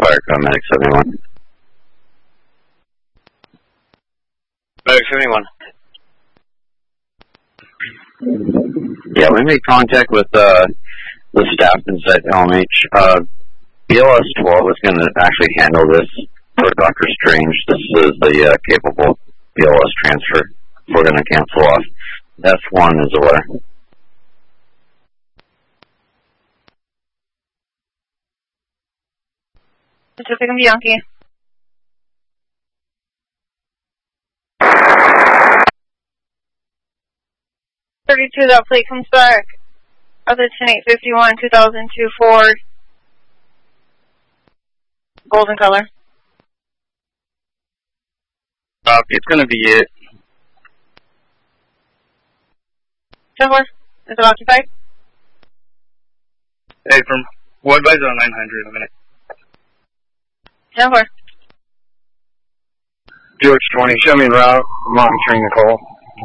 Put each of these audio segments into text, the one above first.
Fire Medic 71. Medic 71. Yeah, we made contact with the staff inside LMH. BLS 12 is going to actually handle this for Dr. Strange. This is the capable BLS transfer. We're going to cancel off. S1 is aware. Pacific and Bianchi. .32, that plate comes back. Other 10851, 2002 Ford. Golden color. It's going to be it. 10-4, is it occupied? Hey, from what advisor on 900 in a minute? 10-4. George 20, show me en route, monitoring the call.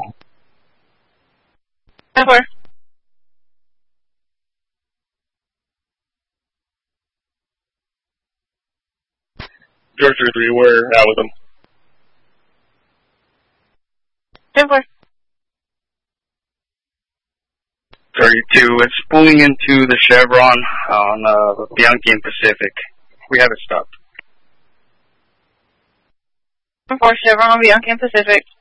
10-4. George 3, we're out with them. 10-4. 32, it's pulling into the Chevron on Bianchi and Pacific. We have it stopped. 10-4, Chevron, Bianchi and Pacific.